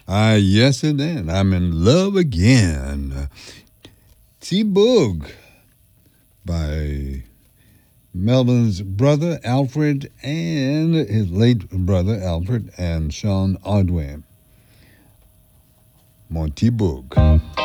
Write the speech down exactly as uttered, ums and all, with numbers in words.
Ah, yes, it is. I'm in love again. T Boog by Melvin's brother Alfred and his late brother Alfred and Sean Ordway. Monty Boog.